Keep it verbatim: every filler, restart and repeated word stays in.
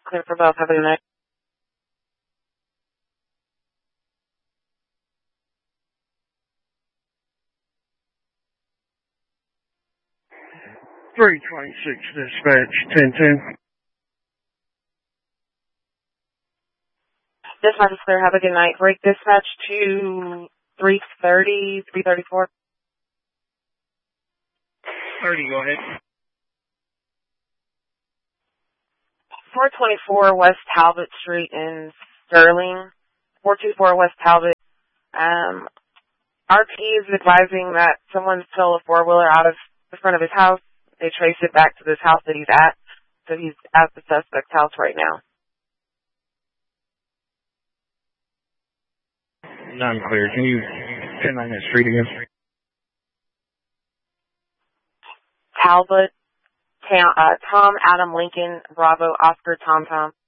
Clear for both. Have a good night. three twenty-six dispatch, ten ten. Dispatch is clear. Have a good night. Break dispatch to three thirty, three thirty-four. thirty, go ahead. four twenty-four West Talbot Street in Sterling. four twenty-four West Talbot. Um, R P is advising that someone stole a four-wheeler out of the front of his house. They trace it back to this house that he's at. So he's at the suspect's house right now. Not clear. Can you ten nine that street again? Talbot, Tam, uh, Tom, Adam, Lincoln, Bravo, Oscar, Tom, Tom.